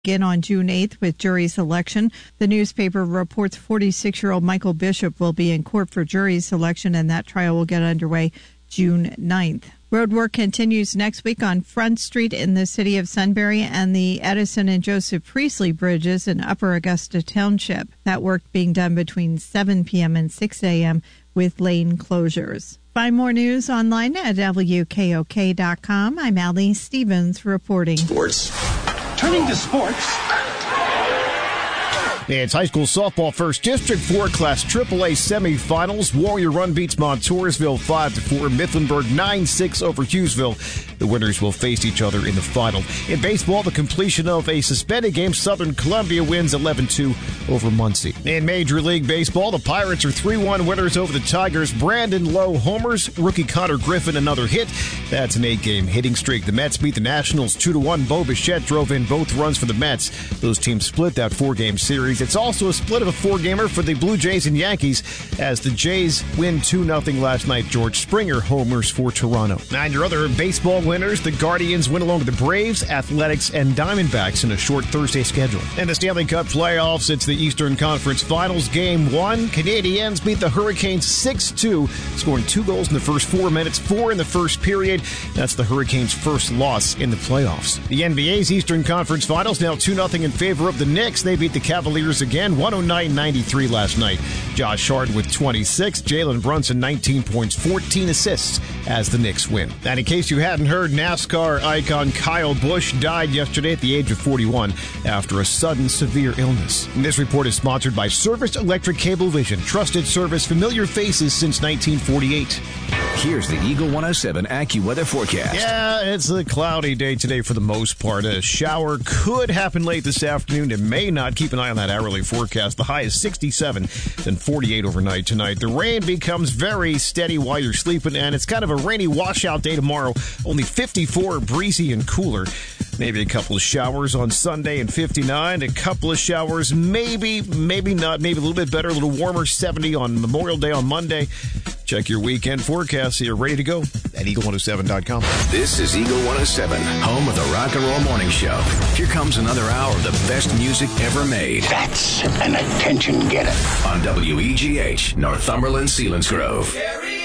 begin on June 8th with jury selection. The newspaper reports 46-year-old Michael Bishop will be in court for jury selection, and that trial will get underway June 9th. Road work continues next week on Front Street in the city of Sunbury and the Edison and Joseph Priestley bridges in Upper Augusta Township. That work being done between 7 p.m. and 6 a.m. with lane closures. Find more news online at WKOK.com. I'm Allie Stevens reporting. Sports. Turning to sports. It's high school softball first district 4 class AAA semifinals. Warrior Run beats Montoursville 5-4. Mifflinburg 9-6 over Hughesville. The winners will face each other in the final. In baseball, the completion of a suspended game. Southern Columbia wins 11-2 over Muncie. In Major League Baseball, the Pirates are 3-1 winners over the Tigers. Brandon Lowe homers. Rookie Connor Griffin another hit. That's an 8-game hitting streak. The Mets beat the Nationals 2-1. Bo Bichette drove in both runs for the Mets. Those teams split that 4-game series. It's also a split of a 4-gamer for the Blue Jays and Yankees as the Jays win 2-0 last night. George Springer homers for Toronto. And your other baseball winners, the Guardians win along with the Braves, Athletics, and Diamondbacks in a short Thursday schedule. In the Stanley Cup playoffs, it's the Eastern Conference Finals. Game 1, Canadiens beat the Hurricanes 6-2, scoring 2 goals in the first 4 minutes, 4 in the first period. That's the Hurricanes' first loss in the playoffs. The NBA's Eastern Conference Finals now 2-0 in favor of the Knicks. They beat the Cavaliers again, 109-93 last night. Josh Hart with 26, Jalen Brunson 19 points, 14 assists as the Knicks win. And in case you hadn't heard, NASCAR icon Kyle Busch died yesterday at the age of 41 after a sudden severe illness. And this report is sponsored by Service Electric Cablevision. Trusted service, familiar faces since 1948. Here's the Eagle 107 AccuWeather forecast. Yeah, it's a cloudy day today for the most part. A shower could happen late this afternoon. It may not. Keep an eye on that hourly forecast. The high is 67 and 48 overnight tonight. The rain becomes very steady while you're sleeping, and it's kind of a rainy washout day tomorrow. Only 54, breezy and cooler. Maybe a couple of showers on Sunday and 59. A couple of showers, maybe not. Maybe a little bit better, a little warmer, 70 on Memorial Day on Monday. Check your weekend forecast so you're ready to go at Eagle107.com. This is Eagle 107, home of the Rock and Roll Morning Show. Here comes another hour of the best music ever made. That's an attention getter. On WEGH, Northumberland, Selinsgrove.